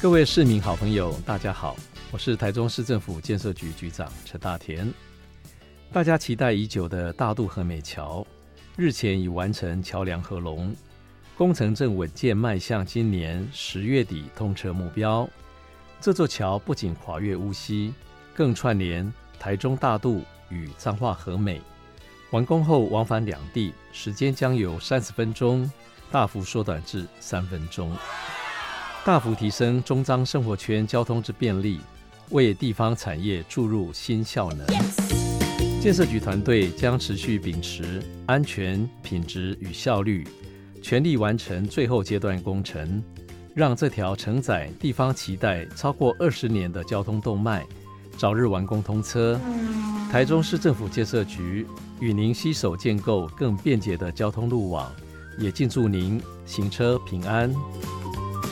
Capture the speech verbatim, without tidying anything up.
各位市民好朋友大家好，我是台中市政府建设局局长陈大田。大家期待已久的大肚和美桥日前已完成桥梁合龙，工程正稳健迈向今年十月底通车目标。这座桥不仅跨越乌溪，更串联台中大肚与彰化和美，完工后往返两地时间将由三十分钟大幅缩短至三分钟，大幅提升中彰生活圈交通之便利，为地方产业注入新效能。建设局团队将持续秉持安全、品质与效率，全力完成最后阶段工程，让这条承载地方期待超过二十年的交通动脉早日完工通车。台中市政府建设局与您携手建构更便捷的交通路网，也敬祝您行车平安。